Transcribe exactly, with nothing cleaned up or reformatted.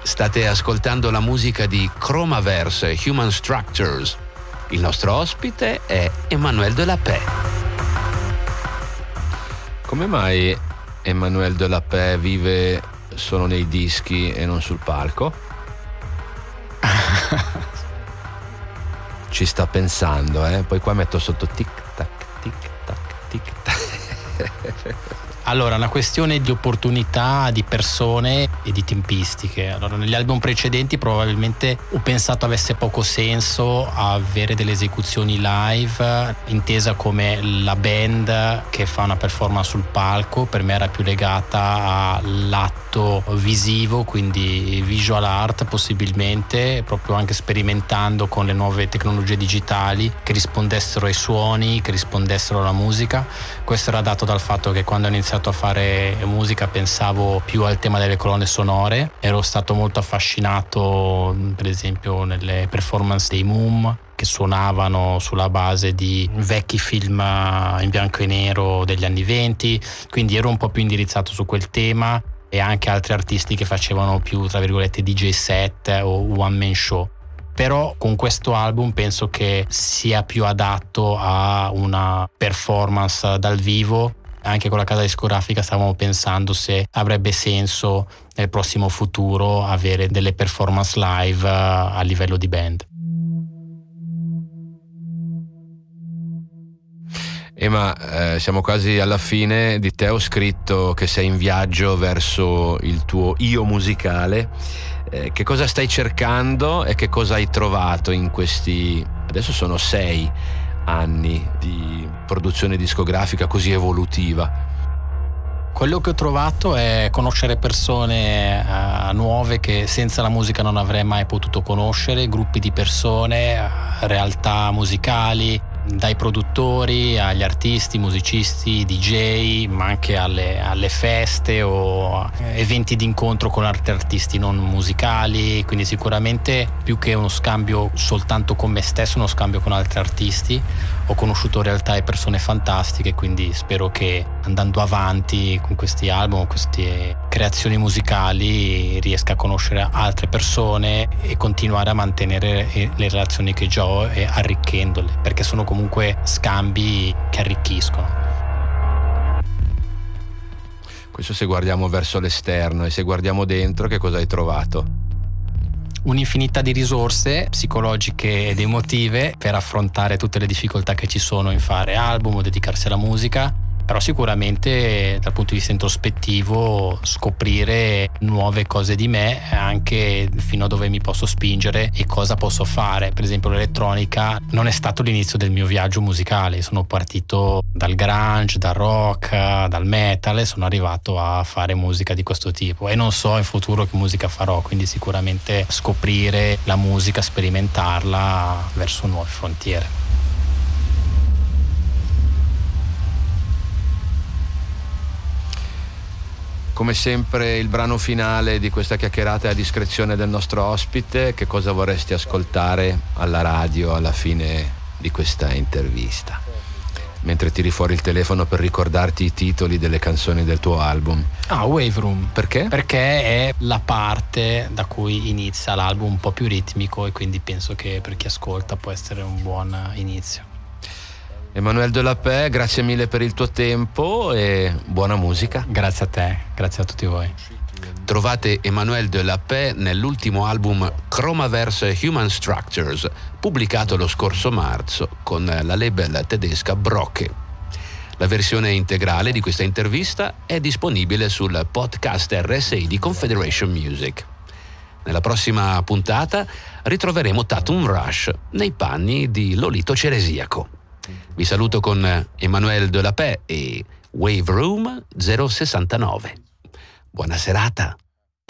State ascoltando la musica di Chromaverse Human Structures. Il nostro ospite è Emmanuel Delapé. Come mai Emmanuel Delapé vive solo nei dischi e non sul palco? Ci sta pensando, eh? Poi qua metto sotto tic tac, tic tac, tic tac. Allora, una questione di opportunità, di persone e di tempistiche. Allora, negli album precedenti probabilmente ho pensato avesse poco senso avere delle esecuzioni live, intesa come la band che fa una performance sul palco. Per me era più legata all'atto visivo, quindi visual art possibilmente, proprio anche sperimentando con le nuove tecnologie digitali che rispondessero ai suoni, che rispondessero alla musica. Questo era dato dal fatto che quando ho iniziato a fare musica pensavo più al tema delle colonne sonore. Ero stato molto affascinato per esempio nelle performance dei Moom, che suonavano sulla base di vecchi film in bianco e nero degli anni venti, quindi ero un po' più indirizzato su quel tema, e anche altri artisti che facevano più tra virgolette D J set o one man show. Però con questo album penso che sia più adatto a una performance dal vivo. Anche con la casa discografica stavamo pensando se avrebbe senso nel prossimo futuro avere delle performance live a livello di band. Emma, eh, siamo quasi alla fine. Di te ho scritto che sei in viaggio verso il tuo io musicale. Eh, che cosa stai cercando e che cosa hai trovato in questi, adesso sono sei anni di produzione discografica così evolutiva? Quello che ho trovato è conoscere persone uh, nuove che senza la musica non avrei mai potuto conoscere, gruppi di persone, uh, realtà musicali, dai produttori agli artisti, musicisti, D J, ma anche alle, alle feste o eventi di incontro con altri artisti non musicali. Quindi sicuramente più che uno scambio soltanto con me stesso, uno scambio con altri artisti. Ho conosciuto realtà e persone fantastiche, quindi spero che andando avanti con questi album, con queste creazioni musicali, riesca a conoscere altre persone e continuare a mantenere le relazioni che già ho e arricchendole, perché sono comunque scambi che arricchiscono. Questo se guardiamo verso l'esterno, e se guardiamo dentro, che cosa hai trovato? Un'infinità di risorse psicologiche ed emotive per affrontare tutte le difficoltà che ci sono in fare album o dedicarsi alla musica, però sicuramente dal punto di vista introspettivo scoprire nuove cose di me, anche fino a dove mi posso spingere e cosa posso fare. Per esempio l'elettronica non è stato l'inizio del mio viaggio musicale, sono partito dal grunge, dal rock, dal metal e sono arrivato a fare musica di questo tipo, e non so in futuro che musica farò, quindi sicuramente scoprire la musica, sperimentarla verso nuove frontiere. Come sempre il brano finale di questa chiacchierata è a discrezione del nostro ospite. Che cosa vorresti ascoltare alla radio alla fine di questa intervista, mentre tiri fuori il telefono per ricordarti i titoli delle canzoni del tuo album? Ah, Wave Room. Perché? Perché è la parte da cui inizia l'album, un po' più ritmico, e quindi penso che per chi ascolta può essere un buon inizio. Emmanuel Delapé, grazie mille per il tuo tempo e buona musica. Grazie a te, grazie a tutti voi. Trovate Emmanuel Delapé nell'ultimo album Chromaverse Human Structures, pubblicato lo scorso marzo con la label tedesca Brocke. La versione integrale di questa intervista è disponibile sul podcast R S I di Confederation Music. Nella prossima puntata ritroveremo Tatum Rush nei panni di Lolito Ceresiaco. Vi saluto con Emmanuel Delapé e Wave Room zero sessantanove. Buona serata.